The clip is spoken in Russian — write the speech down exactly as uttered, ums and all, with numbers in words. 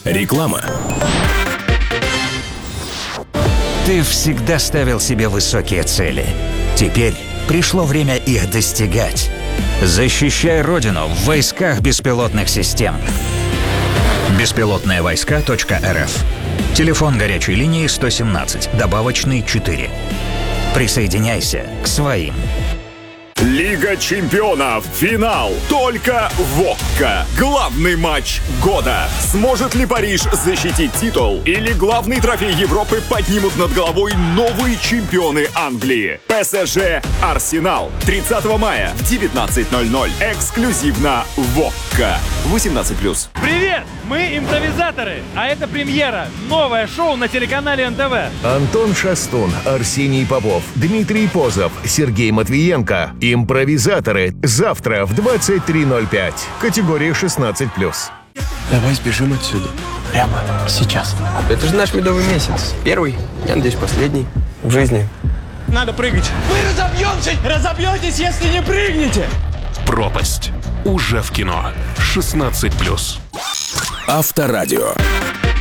Реклама. Ты всегда ставил себе высокие цели. Теперь пришло время их достигать. Защищай Родину в войсках беспилотных систем. беспилотные войска точка эр эф. Телефон горячей линии сто семнадцать, добавочный четыре. Присоединяйся к своим. Лига чемпионов. Финал. Только в ОККО. Главный матч года. Сможет ли Париж защитить титул? Или главный трофей Европы поднимут над головой новые чемпионы Англии? ПСЖ Арсенал. тридцатого мая в девятнадцать ноль ноль. Эксклюзивно в ОККО. восемнадцать плюс. Привет! Мы импровизаторы, а это премьера. Новое шоу на телеканале эн тэ вэ. Антон Шастун, Арсений Попов, Дмитрий Позов, Сергей Матвиенко. Импровизаторы. Завтра в двадцать три ноль пять. Категория шестнадцать плюс. Давай сбежим отсюда. Прямо сейчас. Это же наш медовый месяц. Первый, я надеюсь, последний в жизни. Надо прыгать. Вы разобьетесь, разобьетесь, если не прыгнете. Пропасть. Уже в кино. шестнадцать плюс. Авторадио.